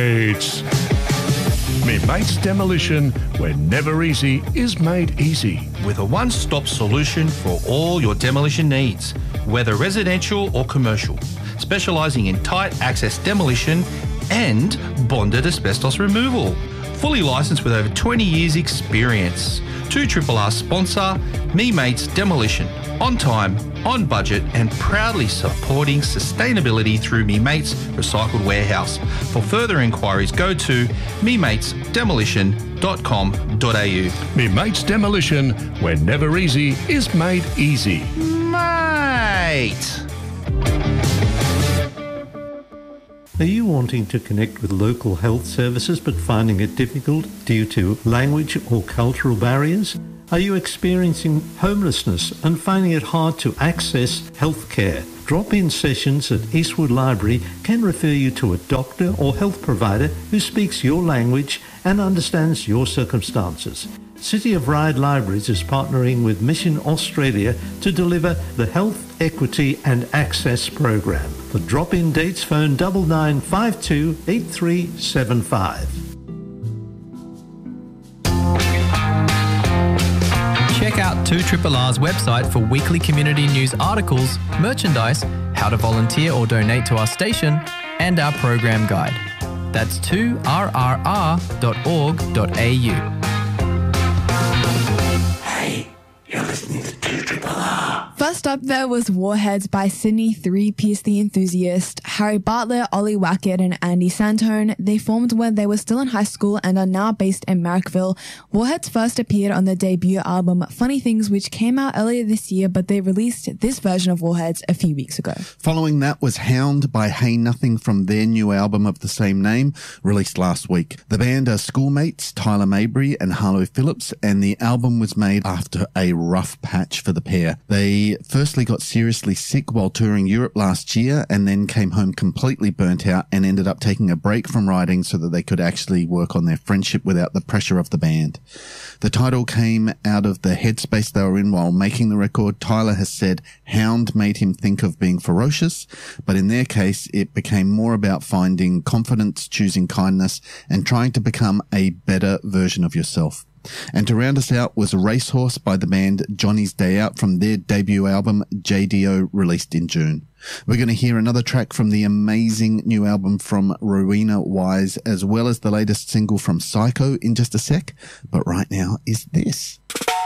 Me Mates Demolition, where never easy is made easy. With a one-stop solution for all your demolition needs, whether residential or commercial, specialising in tight access demolition and bonded asbestos removal. Fully licensed with over 20 years experience. 2RRR sponsor, Me Mates Demolition. On time, on budget and proudly supporting sustainability through Me Mates Recycled Warehouse. For further inquiries, go to mematesdemolition.com.au. Me Mates Demolition, where never easy is made easy. Mate! Are you wanting to connect with local health services but finding it difficult due to language or cultural barriers? Are you experiencing homelessness and finding it hard to access healthcare? Drop-in sessions at Eastwood Library can refer you to a doctor or health provider who speaks your language and understands your circumstances. City of Ryde Libraries is partnering with Mission Australia to deliver the Health, Equity and Access program. For drop-in dates, phone 9952 8375. Check out 2RRR's website for weekly community news articles, merchandise, how to volunteer or donate to our station, and our program guide. That's 2rrr.org.au. Hey, you're listening to 2RRR. First up there was Warheads by Sydney 3-Piece The Enthusiast, Harry Bartlett, Ollie Wackett and Andy Santone. They formed when they were still in high school and are now based in Marrickville. Warheads first appeared on their debut album Funny Things, which came out earlier this year, but they released this version of Warheads a few weeks ago. Following that was Hound by Hey Nothing from their new album of the same name, released last week. The band are schoolmates Tyler Mabry and Harlow Phillips, and the album was made after a rough patch for the pair. They firstly got seriously sick while touring Europe last year and then came home completely burnt out and ended up taking a break from writing so that they could actually work on their friendship without the pressure of the band. The title came out of the headspace they were in while making the record. Tyler has said Hound made him think of being ferocious, but in their case it became more about finding confidence, choosing kindness and trying to become a better version of yourself. And to round us out was Racehorse by the band Johnny's Day Out from their debut album JDO, released in June. We're going to hear another track from the amazing new album from Rowena Wise, as well as the latest single from Psycho in just a sec. But right now is this.